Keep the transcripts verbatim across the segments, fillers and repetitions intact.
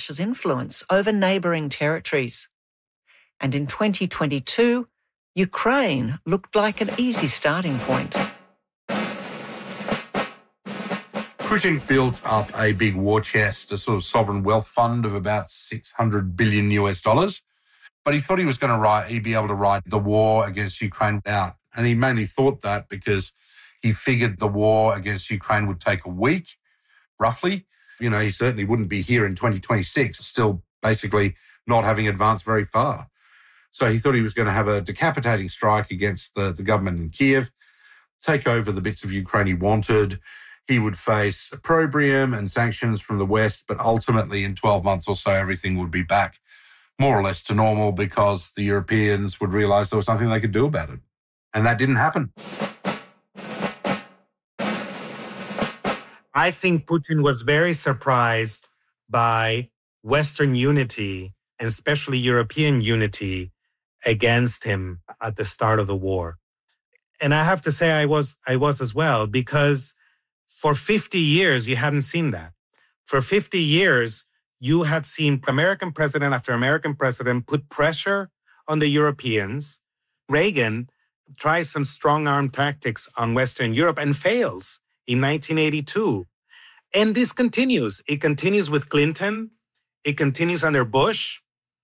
Russia's influence over neighbouring territories. And in twenty twenty-two, Ukraine looked like an easy starting point. Putin built up a big war chest, a sort of sovereign wealth fund of about six hundred billion U S dollars. But he thought he was going to ride, he'd be able to ride the war against Ukraine out. And he mainly thought that because he figured the war against Ukraine would take a week, roughly. You know, he certainly wouldn't be here in twenty twenty-six, still basically not having advanced very far. So he thought he was going to have a decapitating strike against the, the government in Kiev, take over the bits of Ukraine he wanted. He would face opprobrium and sanctions from the West, but ultimately in twelve months or so, everything would be back more or less to normal because the Europeans would realise there was nothing they could do about it. And that didn't happen. I think Putin was very surprised by Western unity, and especially European unity, against him at the start of the war. And I have to say I was I was as well, because for fifty years, you hadn't seen that. For fifty years, you had seen American president after American president put pressure on the Europeans. Reagan tries some strong-arm tactics on Western Europe and fails in nineteen eighty-two. And this continues. It continues with Clinton. It continues under Bush.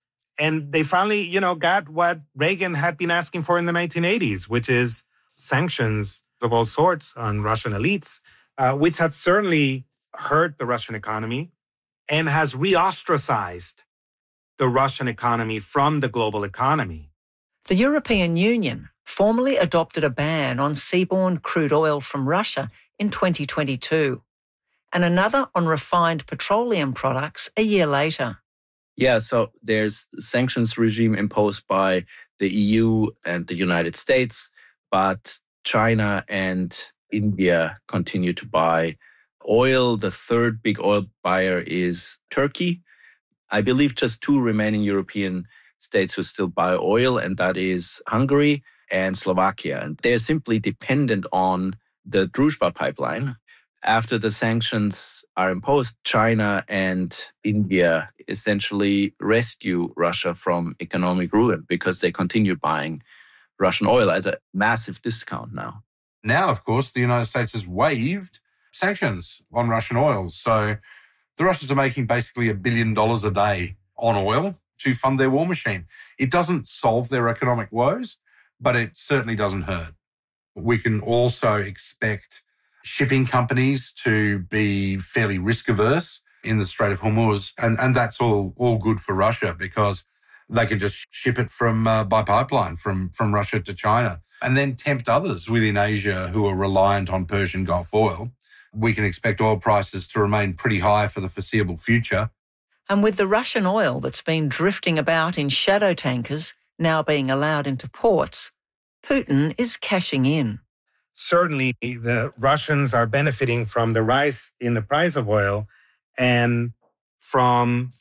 And they finally, you know, got what Reagan had been asking for in the nineteen eighties, which is sanctions of all sorts on Russian elites, uh, which had certainly hurt the Russian economy and has re-ostracized the Russian economy from the global economy. The European Union formally adopted a ban on seaborne crude oil from Russia in twenty twenty-two, and another on refined petroleum products a year later. Yeah, so there's a sanctions regime imposed by the E U and the United States, but China and India continue to buy oil. The third big oil buyer is Turkey. I believe just two remaining European states who still buy oil, and that is Hungary and Slovakia. And they're simply dependent on the Druzhba pipeline. After the sanctions are imposed, China and India essentially rescue Russia from economic ruin because they continue buying Russian oil at a massive discount now. Now, of course, the United States has waived sanctions on Russian oil. So the Russians are making basically a billion dollars a day on oil to fund their war machine. It doesn't solve their economic woes, but it certainly doesn't hurt. We can also expect shipping companies to be fairly risk-averse in the Strait of Hormuz, and, and that's all, all good for Russia because they can just ship it from uh, by pipeline from, from Russia to China and then tempt others within Asia who are reliant on Persian Gulf oil. We can expect oil prices to remain pretty high for the foreseeable future. And with the Russian oil that's been drifting about in shadow tankers now being allowed into ports, Putin is cashing in. Certainly, the Russians are benefiting from the rise in the price of oil and from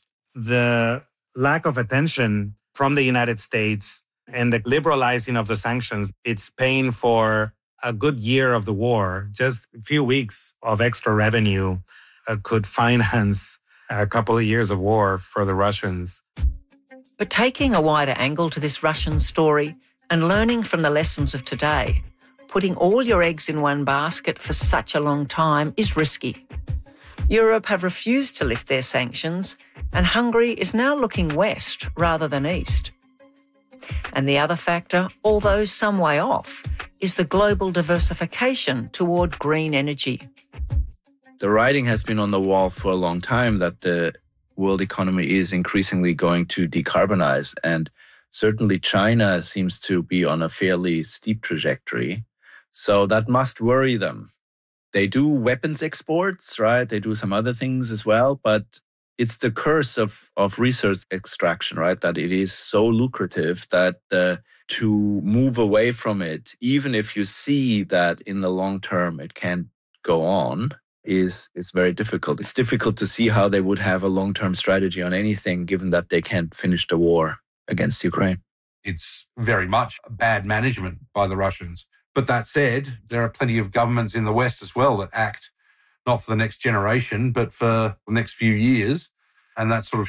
the lack of attention from the United States and the liberalizing of the sanctions. It's paying for a good year of the war. Just a few weeks of extra revenue uh, could finance a couple of years of war for the Russians. But taking a wider angle to this Russian story and learning from the lessons of today, putting all your eggs in one basket for such a long time is risky. Europe have refused to lift their sanctions, and Hungary is now looking west rather than east. And the other factor, although some way off, is the global diversification toward green energy. The writing has been on the wall for a long time that the world economy is increasingly going to decarbonize, and certainly China seems to be on a fairly steep trajectory. So that must worry them. They do weapons exports, right? They do some other things as well, but it's the curse of, of research extraction, right? That it is so lucrative that uh, to move away from it, even if you see that in the long term it can't go on, is, is very difficult. It's difficult to see how they would have a long-term strategy on anything, given that they can't finish the war against Ukraine. It's very much bad management by the Russians. But that said, there are plenty of governments in the West as well that act not for the next generation, but for the next few years. And that sort of